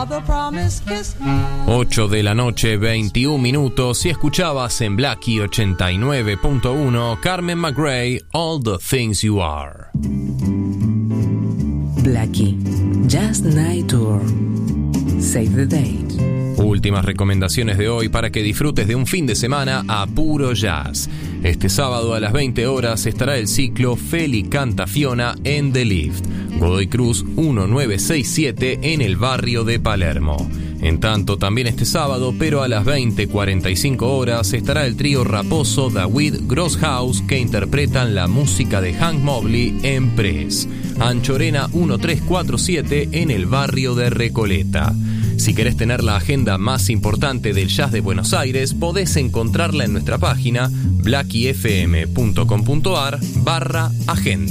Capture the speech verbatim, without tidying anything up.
ocho de la noche, veintiún minutos, y escuchabas en Blackie ochenta y nueve punto uno Carmen McRae, All the Things You Are. Blackie, Just Night Tour. Save the date. Últimas recomendaciones de hoy para que disfrutes de un fin de semana a puro jazz. Este sábado a las veinte horas estará el ciclo Feli Canta Fiona en The Lift, Godoy Cruz mil novecientos sesenta y siete en el barrio de Palermo. En tanto, también este sábado, pero a las veinte cuarenta y cinco horas, estará el trío Raposo David Grosshouse, que interpretan la música de Hank Mobley en Press, Anchorena trece cuarenta y siete en el barrio de Recoleta. Si querés tener la agenda más importante del jazz de Buenos Aires, podés encontrarla en nuestra página blackiefm punto com punto ar barra agenda.